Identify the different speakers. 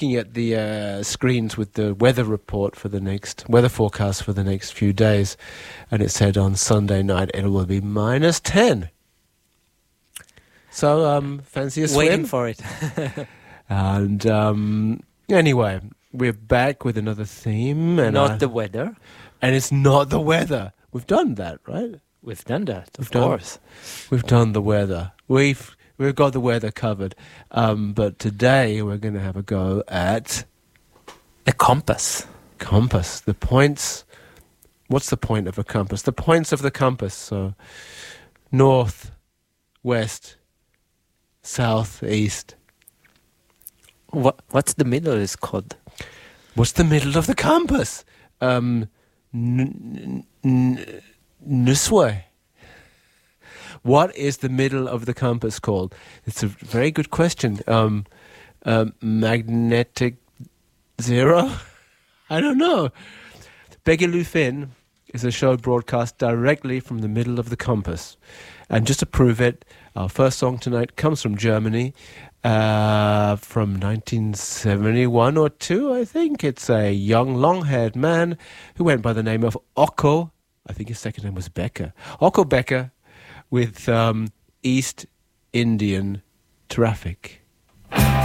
Speaker 1: looking at the screens with the weather report for weather forecast for the next few days, and it said on Sunday night it will be -10. So, fancy a swim?
Speaker 2: Waiting for it.
Speaker 1: And anyway, we're back with another theme. And
Speaker 2: Not the weather.
Speaker 1: And it's not the weather. We've done that, right?
Speaker 2: We've done that, of course.
Speaker 1: We've done the weather. We've got the weather covered. But today we're going to have a go at...
Speaker 2: A compass.
Speaker 1: Compass. The points... What's the point of a compass? The points of the compass. So, north, west, south, east.
Speaker 2: What's the middle is called?
Speaker 1: What's the middle of the compass? Nuswe. What is the middle of the compass called? It's a very good question. Magnetic zero? I don't know. Begeloo Finn is a show broadcast directly from the middle of the compass. And just to prove it, our first song tonight comes from Germany, from 1971 or 2, I think. It's a young, long-haired man who went by the name of Okko. I think his second name was Becker. Okko Becker with East Indian Traffic.